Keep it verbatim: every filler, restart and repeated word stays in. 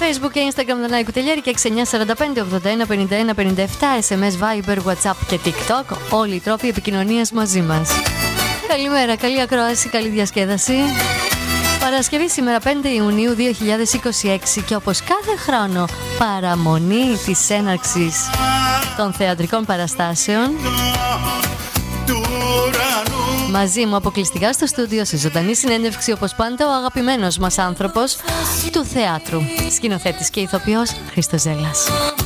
Facebook και Instagram Δανάη Κουτελιέρη και έξι εννιά τέσσερα πέντε ογδόντα ένα πενήντα ένα πενήντα επτά, ες εμ ες, Viber, WhatsApp και TikTok. Όλοι οι τρόποι επικοινωνίας μαζί μας. Καλημέρα, καλή ακρόαση, καλή διασκέδαση. Παρασκευή σήμερα πέντε Ιουνίου δύο χιλιάδες είκοσι έξι και όπως κάθε χρόνο παραμονή της έναρξης των θεατρικών παραστάσεων, μαζί μου αποκλειστικά στο στούντιο σε ζωντανή συνέντευξη όπως πάντα ο αγαπημένος μας άνθρωπος του θεάτρου, σκηνοθέτης και ηθοποιός Χρήστος Ζέλλας.